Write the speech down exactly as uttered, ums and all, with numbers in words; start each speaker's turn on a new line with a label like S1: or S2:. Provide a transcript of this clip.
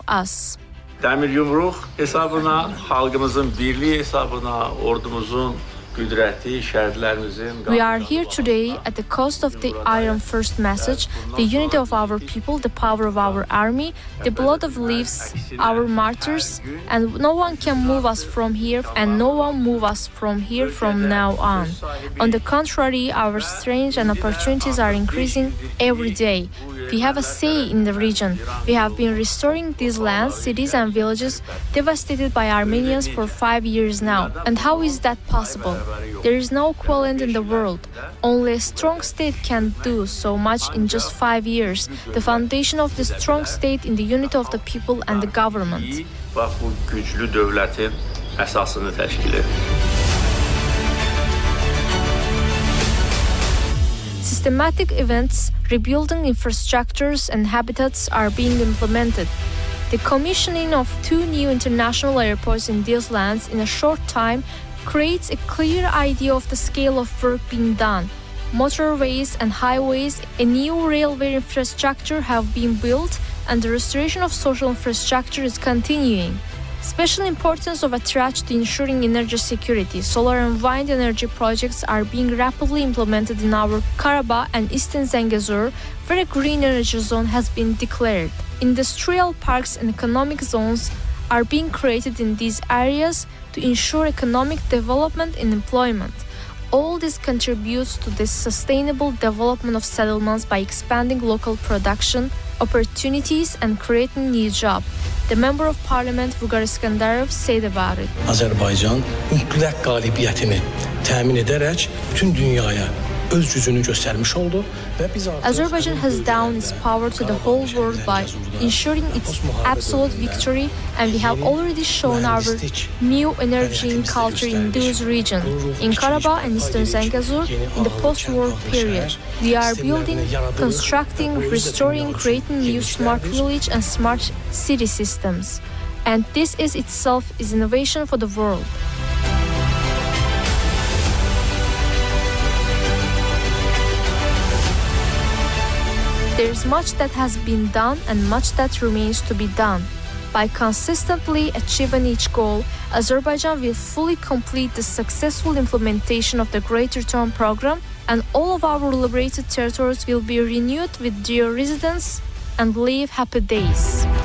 S1: us.
S2: Dəmir yumruq hesabına, xalqımızın birliyi hesabına, ordumuzun qüdrəti, şəhidlərimizin...
S1: We are here today at the cost of the Iron First message, the unity of our people, the power of our army, the blood of lives, our martyrs, and no one can move us from here, and no one move us from here from now on. On the contrary, our strength and opportunities are increasing every day. We have a say in the region. We have been restoring these lands, cities and villages devastated by Armenians for five years now. And how is that possible? There is no equivalent in the world. Only a strong state can do so much in just five years. The foundation of the strong state in the unity of the people and the government.
S2: Bax bu güclü dövlətin əsasını təşkil edir.
S1: Systematic events, rebuilding infrastructures and habitats are being implemented. The commissioning of two new international airports in these lands in a short time creates a clear idea of the scale of work being done. Motorways and highways, a new railway infrastructure have been built, and the restoration of social infrastructure is continuing. Special importance of attached to ensuring energy security. Solar and wind energy projects are being rapidly implemented in our Karabakh and Eastern Zangezur, where a green energy zone has been declared. Industrial parks and economic zones are being created in these areas to ensure economic development and employment. All this contributes to the sustainable development of settlements by expanding local production, opportunities and creating new jobs. The Member of Parliament Vüqar İskenderov said about it.
S3: Azərbaycan mütləq qalibiyyətini təmin edərək bütün dünyaya öz gücünü göstərmiş oldu və biz
S1: Azerbaijan has down its power to the whole world by ensuring its absolute victory, and we have already shown our new energy and culture in those regions, in Karabakh and Eastern Zangezur, in the post-war period. We are building, constructing, restoring, creating new smart village and smart city systems. And this is itself is innovation for the world. There is much that has been done and much that remains to be done. By consistently achieving each goal, Azerbaijan will fully complete the successful implementation of the Great Return Program, and all of our liberated territories will be renewed with their residents and live happy days.